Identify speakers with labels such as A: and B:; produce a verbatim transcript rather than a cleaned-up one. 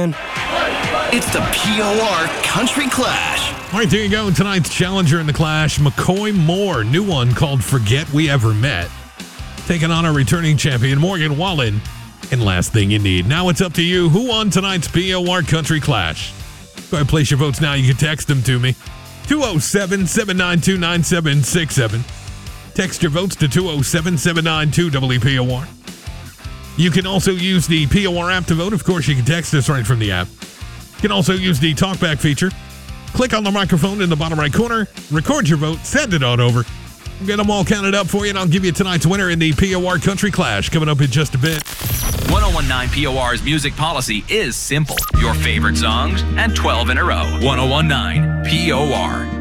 A: man.
B: It's the P O R Country Clash.
C: All right, there you go. Tonight's challenger in the Clash, McCoy Moore. New one called Forget We Ever Met. Taking on our returning champion, Morgan Wallen. And Last Thing You Need. Now it's up to you. Who won tonight's P O R Country Clash? Go ahead and place your votes now. You can text them to me. two oh seven, seven nine two, nine seven six seven. Text your votes to two oh seven, seven nine two, W P O R. You can also use the P O R app to vote. Of course, you can text us right from the app. You can also use the talkback feature. Click on the microphone in the bottom right corner, record your vote, send it on over. We'll get them all counted up for you, and I'll give you tonight's winner in the P O R Country Clash coming up in just a bit.
D: ten nineteen P O R's music policy is simple. Your favorite songs and twelve in a row. ten nineteen P O R.